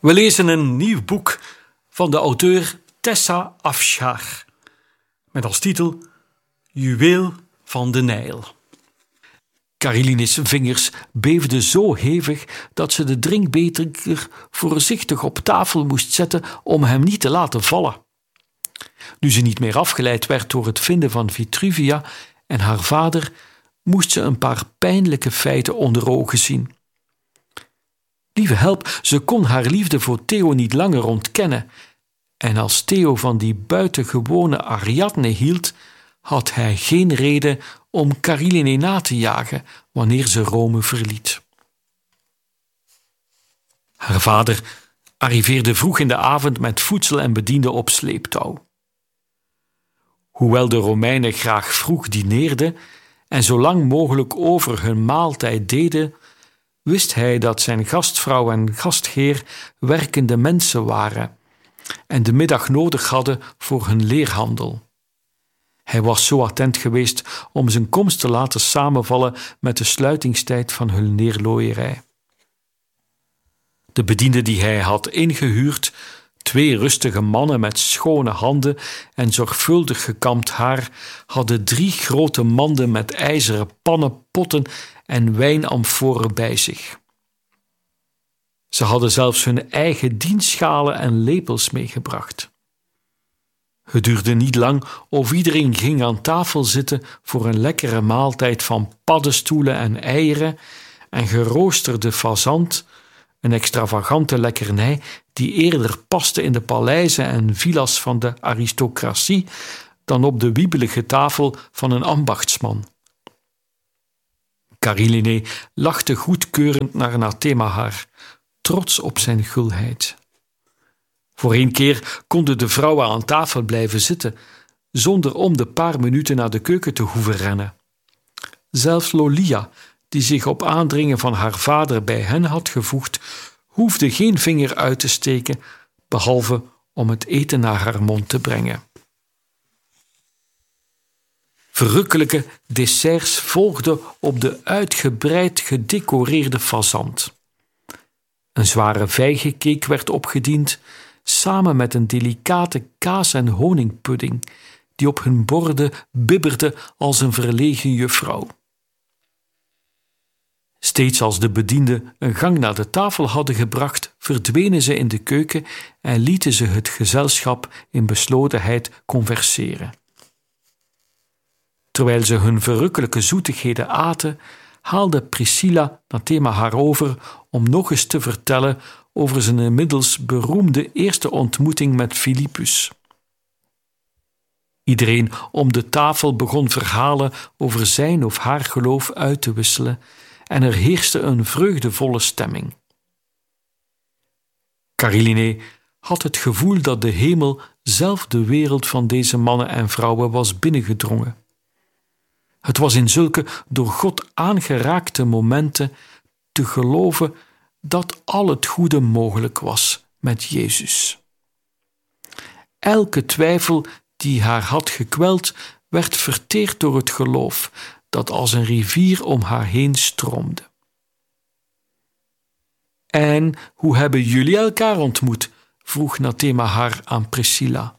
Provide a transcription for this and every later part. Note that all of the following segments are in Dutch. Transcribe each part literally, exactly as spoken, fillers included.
We lezen een nieuw boek van de auteur Tessa Afshar, met als titel Juweel van de Nijl. Kariline's vingers beefden zo hevig dat ze de drinkbeker voorzichtig op tafel moest zetten om hem niet te laten vallen. Nu ze niet meer afgeleid werd door het vinden van Vitruvia en haar vader, moest ze een paar pijnlijke feiten onder ogen zien. Lieve help, ze kon haar liefde voor Theo niet langer ontkennen. En als Theo van die buitengewone Ariadne hield, had hij geen reden om Kariline na te jagen wanneer ze Rome verliet. Haar vader arriveerde vroeg in de avond met voedsel en bedienden op sleeptouw. Hoewel de Romeinen graag vroeg dineerden en zo lang mogelijk over hun maaltijd deden, wist hij dat zijn gastvrouw en gastheer werkende mensen waren en de middag nodig hadden voor hun leerhandel. Hij was zo attent geweest om zijn komst te laten samenvallen met de sluitingstijd van hun leerlooierij. De bedienden die hij had ingehuurd, twee rustige mannen met schone handen en zorgvuldig gekamd haar, hadden drie grote manden met ijzeren pannen, potten en wijnamforen bij zich. Ze hadden zelfs hun eigen dienstschalen en lepels meegebracht. Het duurde niet lang of iedereen ging aan tafel zitten voor een lekkere maaltijd van paddenstoelen en eieren en geroosterde fazant, een extravagante lekkernij die eerder paste in de paleizen en villa's van de aristocratie dan op de wiebelige tafel van een ambachtsman. Kariline lachte goedkeurend naar Nathemahar, trots op zijn gulheid. Voor één keer konden de vrouwen aan tafel blijven zitten, zonder om de paar minuten naar de keuken te hoeven rennen. Zelfs Lolia, die zich op aandringen van haar vader bij hen had gevoegd, hoefde geen vinger uit te steken, behalve om het eten naar haar mond te brengen. Verrukkelijke desserts volgden op de uitgebreid gedecoreerde fazant. Een zware vijgencake werd opgediend, samen met een delicate kaas- en honingpudding, die op hun borden bibberde als een verlegen juffrouw. Steeds als de bedienden een gang naar de tafel hadden gebracht, verdwenen ze in de keuken en lieten ze het gezelschap in beslotenheid converseren. Terwijl ze hun verrukkelijke zoetigheden aten, haalde Priscilla Nathemahar over om nog eens te vertellen over zijn inmiddels beroemde eerste ontmoeting met Philippus. Iedereen om de tafel begon verhalen over zijn of haar geloof uit te wisselen en er heerste een vreugdevolle stemming. Kariline had het gevoel dat de hemel zelf de wereld van deze mannen en vrouwen was binnengedrongen. Het was in zulke door God aangeraakte momenten te geloven dat al het goede mogelijk was met Jezus. Elke twijfel die haar had gekweld, werd verteerd door het geloof dat als een rivier om haar heen stroomde. En hoe hebben jullie elkaar ontmoet? Vroeg Nathemahar aan Priscilla.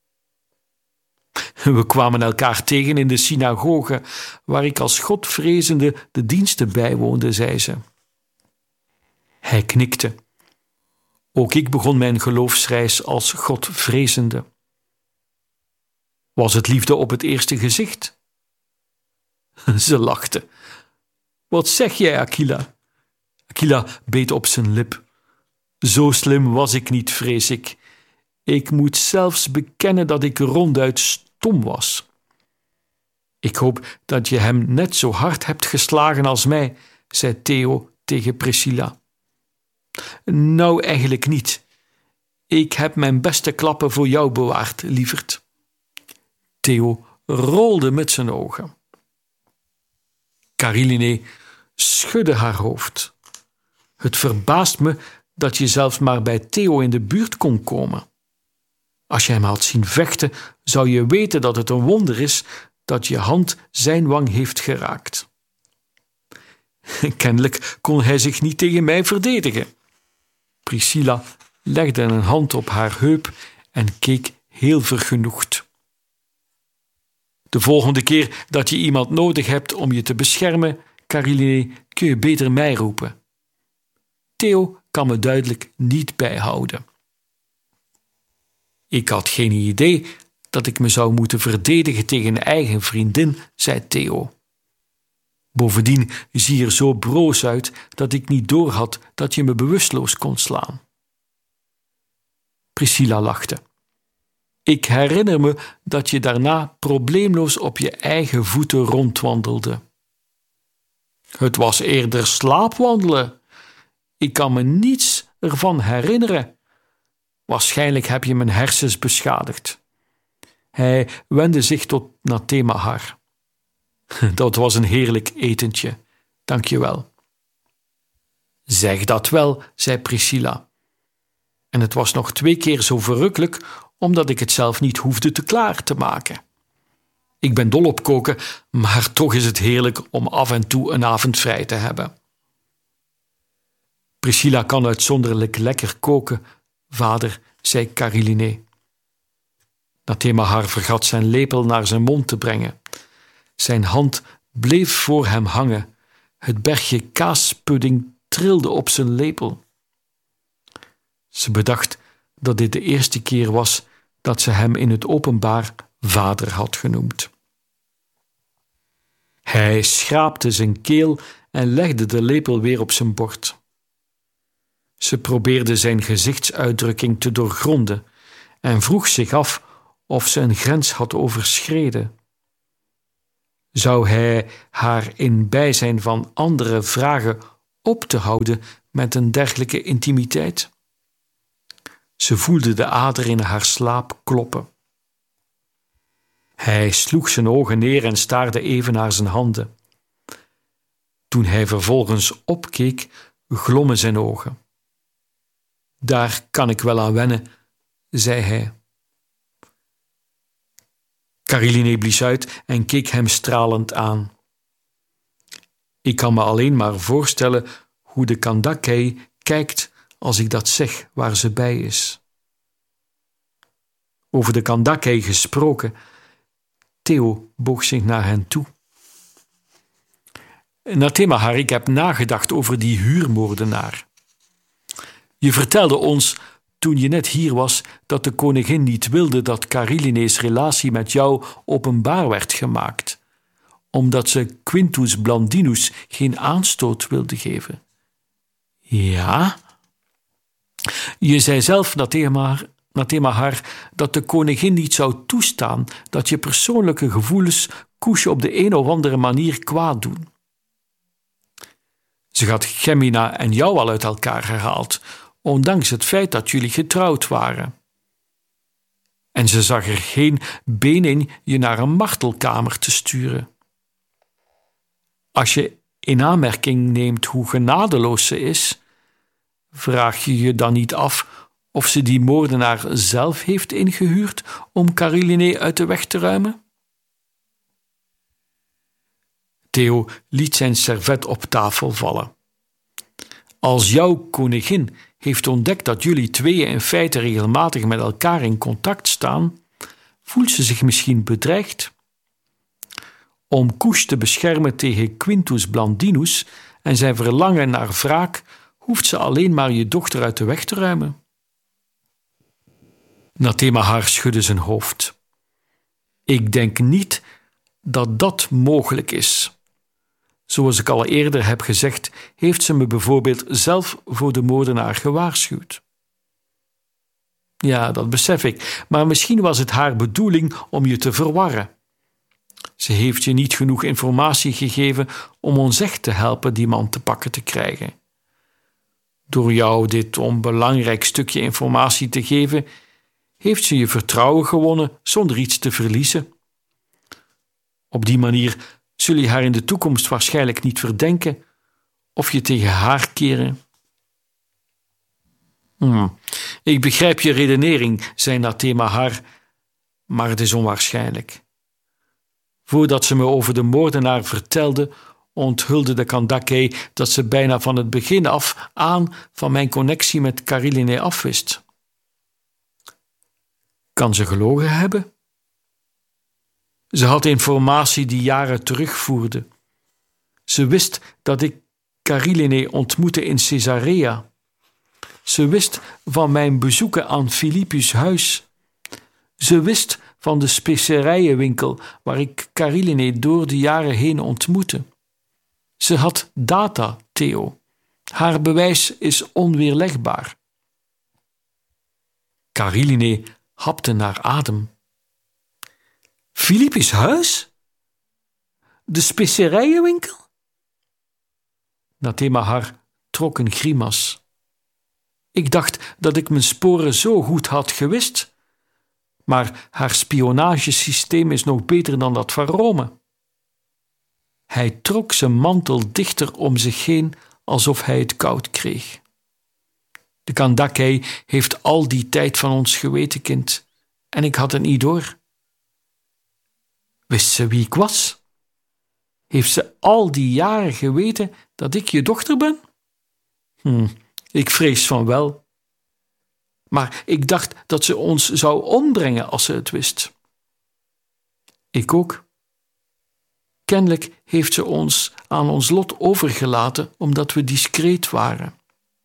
We kwamen elkaar tegen in de synagoge, waar ik als godvrezende de diensten bijwoonde, zei ze. Hij knikte. Ook ik begon mijn geloofsreis als godvrezende. Was het liefde op het eerste gezicht? Ze lachte. Wat zeg jij, Aquila? Aquila beet op zijn lip. Zo slim was ik niet, vrees ik. Ik moet zelfs bekennen dat ik ronduit stom was. Ik hoop dat je hem net zo hard hebt geslagen als mij, zei Theo tegen Priscilla. Nou, eigenlijk niet. Ik heb mijn beste klappen voor jou bewaard, lieverd. Theo rolde met zijn ogen. Kariline schudde haar hoofd. Het verbaast me dat je zelfs maar bij Theo in de buurt kon komen. Als je hem had zien vechten, zou je weten dat het een wonder is dat je hand zijn wang heeft geraakt. Kennelijk kon hij zich niet tegen mij verdedigen. Priscilla legde een hand op haar heup en keek heel vergenoegd. De volgende keer dat je iemand nodig hebt om je te beschermen, Cariliné, kun je beter mij roepen. Theo kan me duidelijk niet bijhouden. Ik had geen idee dat ik me zou moeten verdedigen tegen een eigen vriendin, zei Theo. Bovendien zie je er zo broos uit dat ik niet doorhad dat je me bewusteloos kon slaan. Priscilla lachte. Ik herinner me dat je daarna probleemloos op je eigen voeten rondwandelde. Het was eerder slaapwandelen. Ik kan me niets ervan herinneren. Waarschijnlijk heb je mijn hersens beschadigd. Hij wendde zich tot Nathemahar. Dat was een heerlijk etentje, dank je wel. Zeg dat wel, zei Priscilla. En het was nog twee keer zo verrukkelijk, omdat ik het zelf niet hoefde te klaar te maken. Ik ben dol op koken, maar toch is het heerlijk om af en toe een avond vrij te hebben. Priscilla kan uitzonderlijk lekker koken, vader, zei Cariliné. Nathemahar vergat zijn lepel naar zijn mond te brengen. Zijn hand bleef voor hem hangen. Het bergje kaaspudding trilde op zijn lepel. Ze bedacht dat dit de eerste keer was dat ze hem in het openbaar vader had genoemd. Hij schraapte zijn keel en legde de lepel weer op zijn bord. Ze probeerde zijn gezichtsuitdrukking te doorgronden en vroeg zich af of ze een grens had overschreden. Zou hij haar in bijzijn van anderen vragen op te houden met een dergelijke intimiteit? Ze voelde de ader in haar slaap kloppen. Hij sloeg zijn ogen neer en staarde even naar zijn handen. Toen hij vervolgens opkeek, glommen zijn ogen. Daar kan ik wel aan wennen, zei hij. Cariliné blies uit en keek hem stralend aan. Ik kan me alleen maar voorstellen hoe de Kandakei kijkt als ik dat zeg waar ze bij is. Over de Kandakei gesproken, Theo boog zich naar hen toe. Nathemahar, ik heb nagedacht over die huurmoordenaar. Je vertelde ons, toen je net hier was, dat de koningin niet wilde dat Cariliné's relatie met jou openbaar werd gemaakt, omdat ze Quintus Blandinus geen aanstoot wilde geven. Ja? Je zei zelf, Nathemahar, Nathemahar, dat de koningin niet zou toestaan dat je persoonlijke gevoelens Koesje op de een of andere manier kwaad doen. Ze had Gemina en jou al uit elkaar gehaald, ondanks het feit dat jullie getrouwd waren. En ze zag er geen been in je naar een martelkamer te sturen. Als je in aanmerking neemt hoe genadeloos ze is, vraag je je dan niet af of ze die moordenaar zelf heeft ingehuurd om Cariliné uit de weg te ruimen? Theo liet zijn servet op tafel vallen. Als jouw koningin heeft ontdekt dat jullie tweeën in feite regelmatig met elkaar in contact staan, voelt ze zich misschien bedreigd. Om Koes te beschermen tegen Quintus Blandinus en zijn verlangen naar wraak, hoeft ze alleen maar je dochter uit de weg te ruimen. Nathemahar schudde zijn hoofd. Ik denk niet dat dat mogelijk is. Zoals ik al eerder heb gezegd, heeft ze me bijvoorbeeld zelf voor de moordenaar gewaarschuwd. Ja, dat besef ik, maar misschien was het haar bedoeling om je te verwarren. Ze heeft je niet genoeg informatie gegeven om ons echt te helpen die man te pakken te krijgen. Door jou dit onbelangrijk stukje informatie te geven, heeft ze je vertrouwen gewonnen zonder iets te verliezen. Op die manier zul je haar in de toekomst waarschijnlijk niet verdenken of je tegen haar keren. Hmm, ik begrijp je redenering, zei Nathemahar, maar het is onwaarschijnlijk. Voordat ze me over de moordenaar vertelde, onthulde de Kandake dat ze bijna van het begin af aan van mijn connectie met Karilene afwist. Kan ze gelogen hebben? Ze had informatie die jaren terugvoerde. Ze wist dat ik Karilene ontmoette in Caesarea. Ze wist van mijn bezoeken aan Philippus' huis. Ze wist van de specerijenwinkel waar ik Karilene door de jaren heen ontmoette. Ze had data, Theo. Haar bewijs is onweerlegbaar. Karilene hapte naar adem. Philippus' huis? De specerijenwinkel? Natemahar trok een grimas. Ik dacht dat ik mijn sporen zo goed had gewist, maar haar spionagesysteem is nog beter dan dat van Rome. Hij trok zijn mantel dichter om zich heen, alsof hij het koud kreeg. De Kandake heeft al die tijd van ons geweten, kind, en ik had het niet door. Wist ze wie ik was? Heeft ze al die jaren geweten dat ik je dochter ben? Hm, ik vrees van wel. Maar ik dacht dat ze ons zou ombrengen als ze het wist. Ik ook. Kennelijk heeft ze ons aan ons lot overgelaten omdat we discreet waren.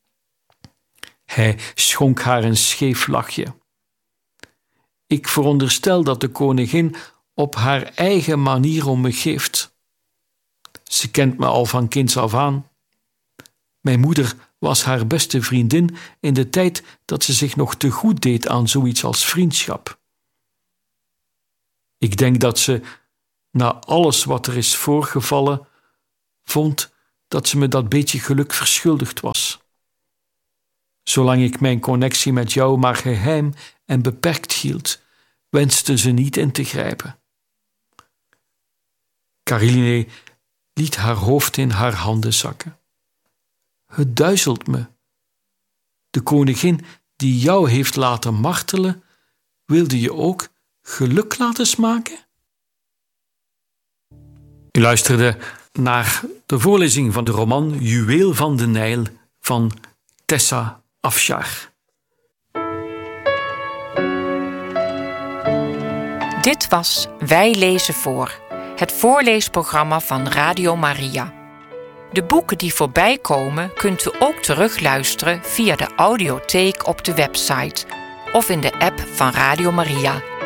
Hij schonk haar een scheef lachje. Ik veronderstel dat de koningin op haar eigen manier om me geeft. Ze kent me al van kinds af aan. Mijn moeder was haar beste vriendin in de tijd dat ze zich nog te goed deed aan zoiets als vriendschap. Ik denk dat ze, na alles wat er is voorgevallen, vond dat ze me dat beetje geluk verschuldigd was. Zolang ik mijn connectie met jou maar geheim en beperkt hield, wenste ze niet in te grijpen. Karilene liet haar hoofd in haar handen zakken. Het duizelt me. De koningin die jou heeft laten martelen, wilde je ook geluk laten smaken? U luisterde naar de voorlezing van de roman Juweel van de Nijl van Tessa Afshar. Dit was Wij lezen voor, het voorleesprogramma van Radio Maria. De boeken die voorbij komen kunt u ook terugluisteren via de audiotheek op de website of in de app van Radio Maria.